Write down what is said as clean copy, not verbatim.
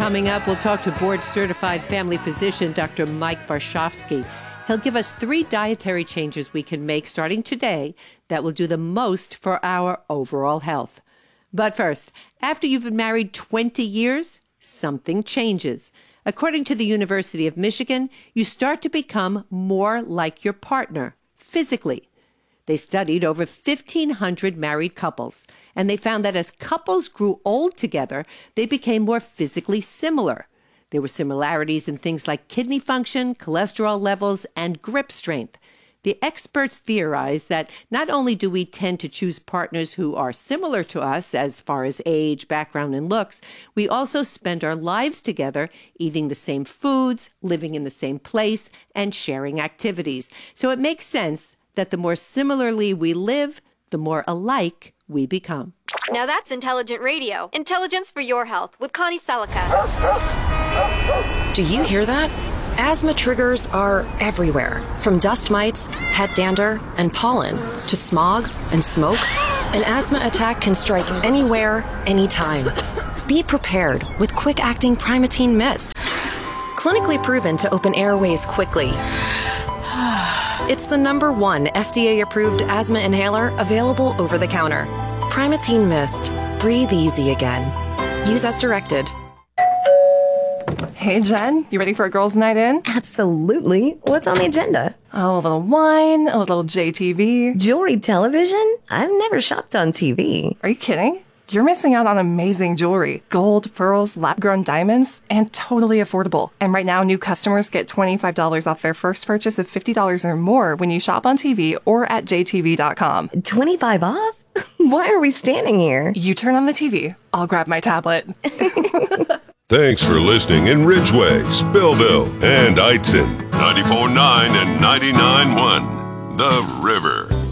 Coming up, we'll talk to board-certified family physician Dr. Mike Varshavsky. He'll give us 3 dietary changes we can make starting today that will do the most for our overall health. But first, after you've been married 20 years, something changes. According to the University of Michigan, you start to become more like your partner, physically. They studied over 1,500 married couples, and they found that as couples grew old together, they became more physically similar. There were similarities in things like kidney function, cholesterol levels, and grip strength. The experts theorize that not only do we tend to choose partners who are similar to us as far as age, background, and looks, we also spend our lives together eating the same foods, living in the same place, and sharing activities. So it makes sense that the more similarly we live, the more alike we become. Now that's intelligent radio. Intelligence for your health with Connie Selica. Do you hear that? Asthma triggers are everywhere, from dust mites, pet dander, and pollen, to smog and smoke. An asthma attack can strike anywhere, anytime. Be prepared with quick-acting Primatene Mist. Clinically proven to open airways quickly. It's the #1 FDA-approved asthma inhaler available over the counter. Primatene Mist. Breathe easy again. Use as directed. Hey, Jen, you ready for a girls' night in? Absolutely. What's on the agenda? Oh, a little wine, a little JTV. Jewelry television? I've never shopped on TV. Are you kidding? You're missing out on amazing jewelry. Gold, pearls, lab-grown diamonds, and totally affordable. And right now, new customers get $25 off their first purchase of $50 or more when you shop on TV or at jtv.com. 25 off? Why are we standing here? You turn on the TV. I'll grab my tablet. Thanks for listening in Ridgeway, Spillville, and Eitzen. 94.9 and 99.1 The River.